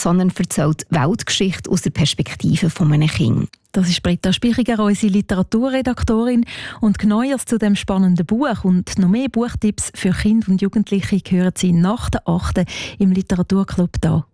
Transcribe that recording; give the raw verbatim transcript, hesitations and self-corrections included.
sondern erzählt Weltgeschichte aus der Perspektive von einem Kind. Das ist Britta Spichiger, unsere Literaturredaktorin. Und Neues zu dem spannenden Buch und noch mehr Buchtipps für Kinder und Jugendliche hören Sie nach der achten im Literaturclub hier